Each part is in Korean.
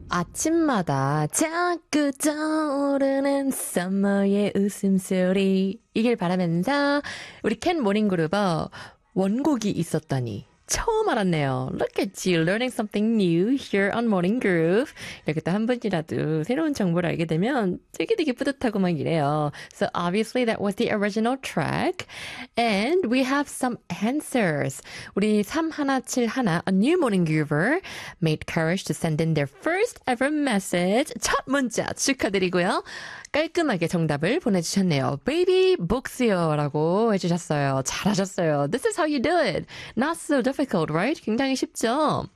아침마다 자꾸 떠오르는 썸머의 웃음소리 이길 바라면서 우리 캔 모닝그룹 원곡이 있었다니 처음 알았네요. Look at you learning something new here on Morning Groove. 이렇게 또 한 번이라도 새로운 정보를 알게 되면 되게 뿌듯하고 막 이래요. So obviously that was the original track. And we have some answers. 우리 3171, a new Morning Groover, made courage to send in their first ever message. 첫 문자 축하드리고요. 깔끔하게 정답을 보내주셨네요. Baby Books요 라고 해주셨어요. 잘하셨어요. This is how you do it. Not so difficult, right? 굉장히 쉽죠?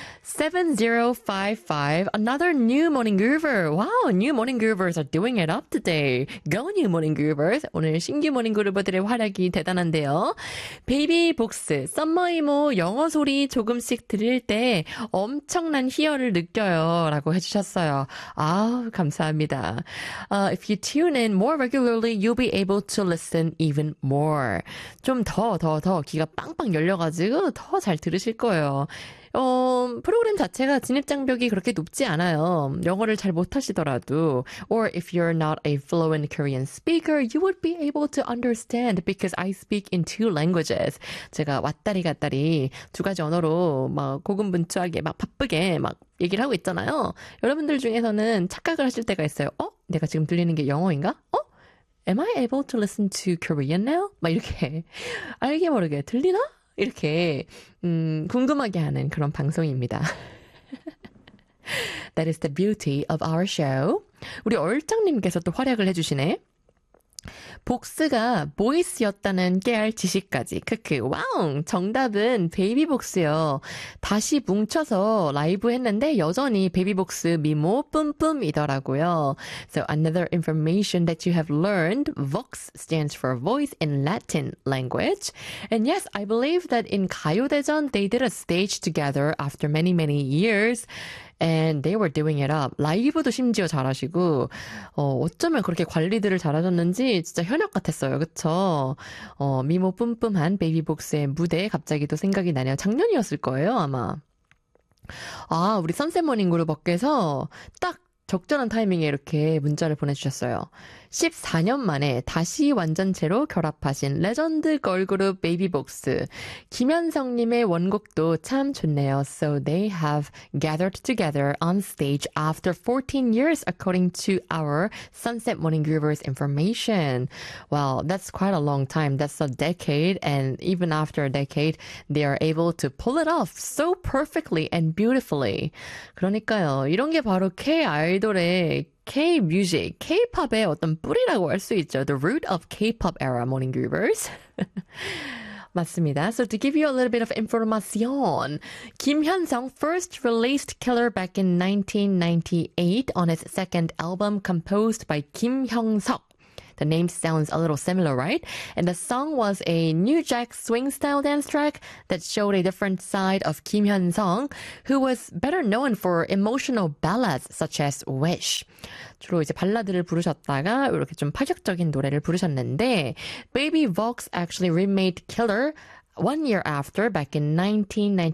7055, another new morning groover. Wow, new morning groovers are doing it up today. Go new morning groovers. 오늘 신규 모닝 그루버들의 활약이 대단한데요. 베이비 복스, 썸머 이모 영어 소리 조금씩 들을 때 엄청난 희열을 느껴요. 라고 해주셨어요. 아, 감사합니다. If you tune in more regularly, you'll be able to listen even more. 좀 더 귀가 빵빵 열려가지고 더 잘 들으실 거예요. 프로그램 자체가 진입장벽이 그렇게 높지 않아요. 영어를 잘 못하시더라도. Or if you're not a fluent Korean speaker, you would be able to understand because I speak in two languages. 제가 왔다리 갔다리 두 가지 언어로 막 고군분투하게 막 바쁘게 막 얘기를 하고 있잖아요. 여러분들 중에서는 착각을 하실 때가 있어요. 내가 지금 들리는 게 영어인가? Am I able to listen to Korean now? 막 이렇게 알게 모르게 들리나? 이렇게 궁금하게 하는 그런 방송입니다. That is the beauty of our show. 우리 얼짱님께서 또 활약을 해주시네. 복스가 보이스였다는 깨알 지식까지. 크크. 와우. 정답은 베이비복스요. 다시 뭉쳐서 라이브 했는데 여전히 베이비복스 미모 뿜뿜이더라고요. So another information that you have learned, Vox stands for voice in Latin language. And yes, I believe that in 가요대전 they did a stage together after many years. And they were doing it up. 라이브도 심지어 잘하시고 어쩌면 그렇게 관리들을 잘하셨는지 진짜 현역 같았어요. 그쵸? 미모 뿜뿜한 베이비복스의 무대 갑자기 또 생각이 나네요. 작년이었을 거예요 아마. 아, 우리 선셋모닝 그룹께서 딱 적절한 타이밍에 이렇게 문자를 보내주셨어요. 14년 만에 다시 완전체로 결합하신 레전드 걸그룹 베이비복스. 김현성님의 원곡도 참 좋네요. So they have gathered together on stage after 14 years according to our Sunset Morning Groovers information. Well, that's quite a long time. That's a decade. And even after a decade, they are able to pull it off so perfectly and beautifully. 그러니까요. 이런 게 바로 K-아이돌의 K-music, K-pop의 어떤 뿌리라고 할 수 있죠. The root of K-pop era, Morning Groovers. 맞습니다. So to give you a little bit of information, 김현성 first released Killer back in 1998 on his second album composed by Kim Hyung-seok. The name sounds a little similar, right? And the song was a New Jack swing style dance track that showed a different side of Kim Hyun-sung, who was better known for emotional ballads such as Wish. 주로 이제 발라드를 부르셨다가 이렇게 좀 파격적인 노래를 부르셨는데 Baby Vox actually remade Killer 1 year after back in 1998.